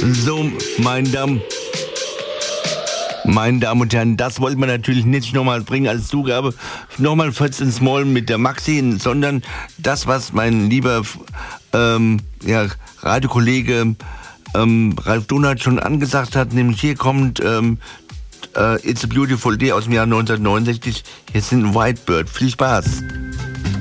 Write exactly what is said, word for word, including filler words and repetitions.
So, mein Damen, meine Damen und Herren, das wollte man natürlich nicht nochmal bringen als Zugabe, nochmal Fritz ins Maul mit der Maxi, sondern das, was mein lieber ähm, ja, Radiokollege ähm, Ralf Donat schon angesagt hat, nämlich hier kommt ähm, äh, It's a Beautiful Day aus dem Jahr neunzehnhundertneunundsechzig, hier sind Whitebird. Viel Spaß!